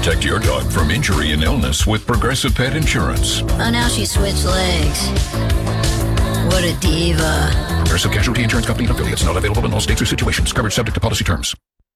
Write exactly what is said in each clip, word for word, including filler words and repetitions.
Protect your dog from injury and illness with Progressive Pet Insurance. Oh, now she switched legs. What a diva. Progressive Casualty Insurance Company and affiliates. Not available in all states or situations. Coverage subject to policy terms.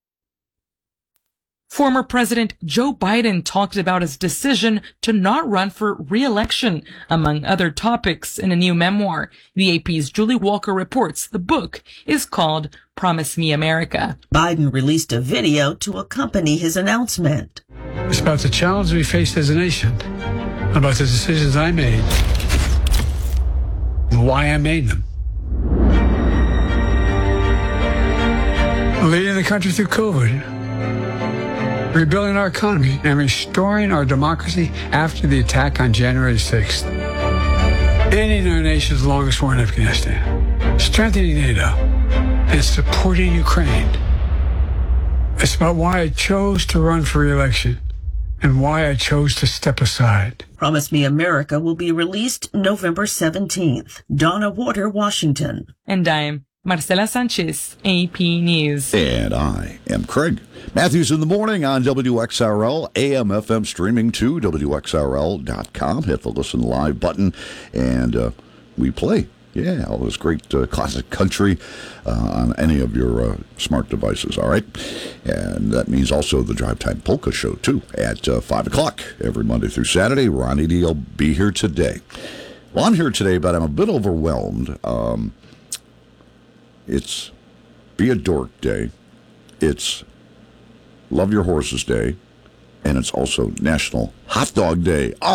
Former President Joe Biden talked about his decision to not run for re-election, among other topics, in a new memoir. The A P's Julie Walker reports the book is called Promise Me America. Biden released a video to accompany his announcement. It's about the challenge we faced as a nation, about the decisions I made, and why I made them. Leading the country through COVID, rebuilding our economy, and restoring our democracy after the attack on January sixth. Ending our nation's longest war in Afghanistan. Strengthening NATO. And supporting Ukraine. It's about why I chose to run for re-election and why I chose to step aside. Promise Me America will be released November seventeenth. Donna Water, Washington. And I'm Marcela Sanchez, A P News. And I am Craig Matthews in the morning on W X R L, A M F M streaming to W X R L dot com. Hit the listen live button, and uh, we play. Yeah, all this great uh, classic country uh, on any of your uh, smart devices, all right? And that means also the Drive Time Polka Show, too, at uh, five o'clock every Monday through Saturday. Ronnie D will be here today. Well, I'm here today, but I'm a bit overwhelmed. Um, it's Be a Dork Day. It's Love Your Horses Day. And it's also National Hot Dog Day.